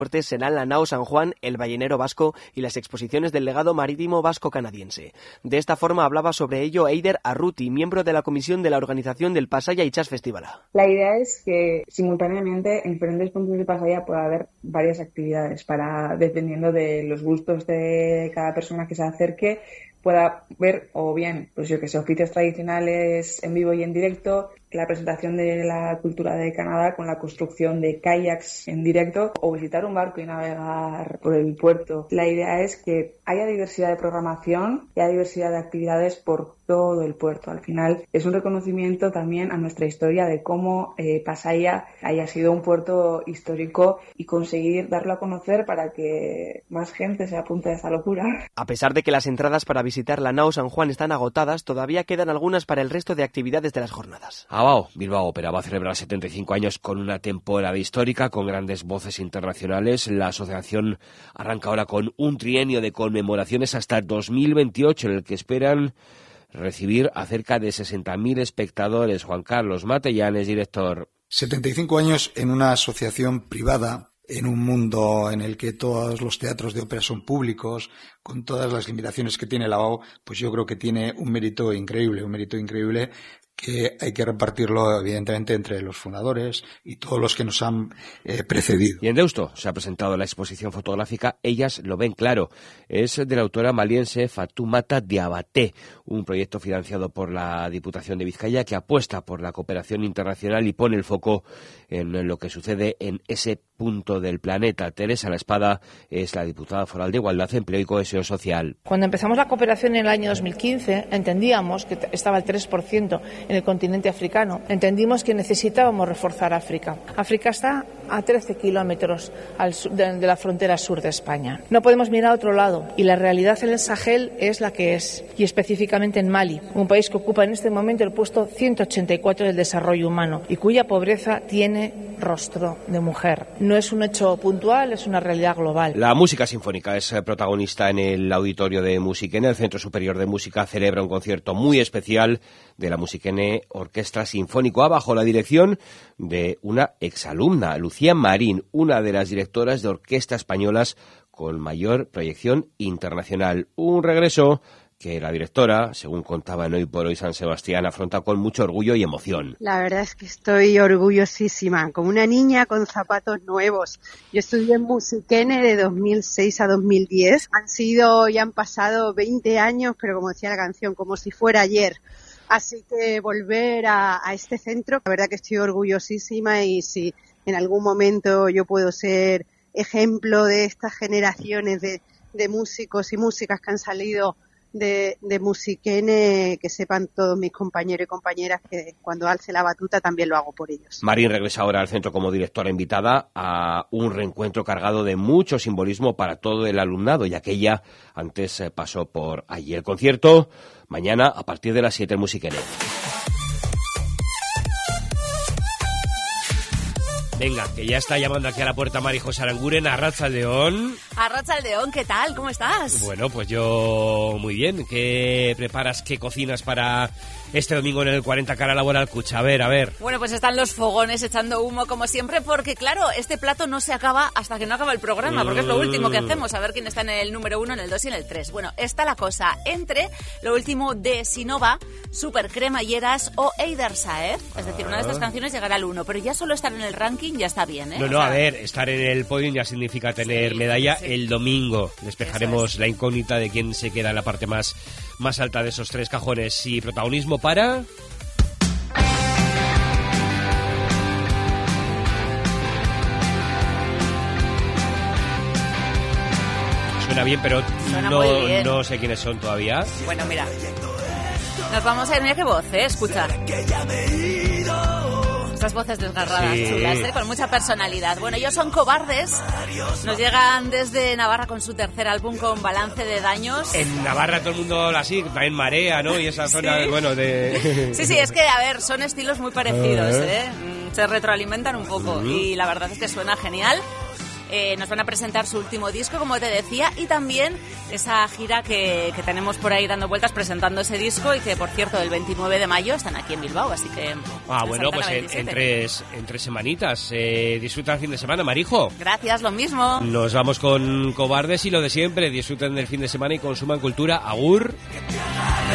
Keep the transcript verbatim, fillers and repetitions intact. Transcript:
serán la nao San Juan, el ballenero vasco y las exposiciones del legado marítimo vasco-canadiense. De esta forma hablaba sobre ello Eider Arruti, miembro de la comisión de la organización del Pasaia Itsas Festivala. La idea es que simultáneamente en diferentes puntos de Pasaia pueda haber varias actividades para, dependiendo de los gustos de cada persona que se acerque, pueda ver o bien, pues yo que sé, oficios tradicionales en vivo y en directo, la presentación de la cultura de Canadá con la construcción de kayaks en directo o visitar un barco y navegar por el puerto. La idea es que haya diversidad de programación y haya diversidad de actividades por todo el puerto. Al final es un reconocimiento también a nuestra historia de cómo eh, Pasaia haya sido un puerto histórico y conseguir darlo a conocer para que más gente se apunte a esta locura. A pesar de que las entradas para visitar la nao San Juan están agotadas, todavía quedan algunas para el resto de actividades de las jornadas. Abao, Bilbao Ópera va a celebrar setenta y cinco años con una temporada histórica, con grandes voces internacionales. La asociación arranca ahora con un trienio de conmemoraciones hasta dos mil veintiocho, en el que esperan recibir a cerca de sesenta mil espectadores. Juan Carlos Matellanes, director. setenta y cinco años en una asociación privada, en un mundo en el que todos los teatros de ópera son públicos, con todas las limitaciones que tiene la Abao, pues yo creo que tiene un mérito increíble, un mérito increíble que hay que repartirlo evidentemente entre los fundadores y todos los que nos han eh, precedido. Y en Deusto se ha presentado la exposición fotográfica Ellas lo ven claro. Es de la autora maliense Fatoumata Diabaté, un proyecto financiado por la Diputación de Vizcaya que apuesta por la cooperación internacional y pone el foco en lo que sucede en ese punto del planeta. Teresa La Espada es la diputada foral de Igualdad, Empleo y Cohesión Social. Cuando empezamos la cooperación en el año dos mil quince, entendíamos que estaba el tres por ciento en el continente africano. Entendimos que necesitábamos reforzar África. África está a trece kilómetros al sur, de, de la frontera sur de España. No podemos mirar a otro lado y la realidad en el Sahel es la que es, y específicamente en Mali, un país que ocupa en este momento el puesto ciento ochenta y cuatro del desarrollo humano y cuya pobreza tiene rostro de mujer. No es un hecho puntual, es una realidad global. La música sinfónica es protagonista en el auditorio de Musiquene. El Centro Superior de Música celebra un concierto muy especial de la Musiquene Orquestra Sinfónico A bajo la dirección de una exalumna, Lucía Marín, una de las directoras de orquesta españolas con mayor proyección internacional. Un regreso que la directora, según contaba en Hoy por Hoy San Sebastián, afronta con mucho orgullo y emoción. La verdad es que estoy orgullosísima, como una niña con zapatos nuevos. Yo estudié en Musiquene de dos mil seis a dos mil diez. Han sido y han pasado veinte años, pero como decía la canción, como si fuera ayer. Así que volver a, a este centro, la verdad que estoy orgullosísima y si en algún momento yo puedo ser ejemplo de estas generaciones de, de músicos y músicas que han salido de, de Musiquene, que sepan todos mis compañeros y compañeras que cuando alce la batuta también lo hago por ellos. Marín regresa ahora al centro como directora invitada a un reencuentro cargado de mucho simbolismo para todo el alumnado, ya que ella antes pasó por allí. El concierto mañana a partir de las siete en Musiquene. Venga, que ya está llamando aquí a la puerta Mari José Aranguren. Arratsaldeon. Arratsaldeon, ¿qué tal? ¿Cómo estás? Bueno, pues yo muy bien. ¿Qué preparas, qué cocinas para este domingo en el cuarenta Cara Laboral Cucha? A ver, a ver. Bueno, pues están los fogones echando humo como siempre, porque claro, este plato no se acaba hasta que no acaba el programa, porque es lo último que hacemos, a ver quién está en el número uno, en el dos y en el tres. Bueno, está la cosa entre lo último de Sinova, Super Cremalleras o Eider Saez. Es decir, una de estas canciones llegará al uno, pero ya solo estar en el ranking ya está bien, ¿eh? No, no, o sea, a ver, estar en el podium ya significa tener sí, medalla sí. El domingo. Despejaremos la incógnita de quién se queda en la parte más, más alta de esos tres cajones. Y protagonismo para... Suena bien, pero Suena no, bien. no sé quiénes son todavía. Bueno, mira. Nos vamos a ir, mira qué voz, ¿eh? Escucha. Estas voces desgarradas, sí. chulas, ¿eh? Con mucha personalidad. Bueno, ellos son Cobardes. Nos llegan desde Navarra con su tercer álbum con Balance de Daños. En Navarra todo el mundo así, también Marea, ¿no? Y esa zona, sí. bueno, de... Sí, sí, es que, a ver, son estilos muy parecidos, ¿eh? Se retroalimentan un poco y la verdad es que suena genial. Eh, nos van a presentar su último disco, como te decía, y también esa gira que, que tenemos por ahí dando vueltas presentando ese disco y que, por cierto, el veintinueve de mayo están aquí en Bilbao, así que... Ah, bueno, pues en, en, tres, en tres semanitas. Eh, disfruta el fin de semana, Marijo. Gracias, lo mismo. Nos vamos con Cobardes y lo de siempre. Disfruten del fin de semana y consuman cultura. Agur.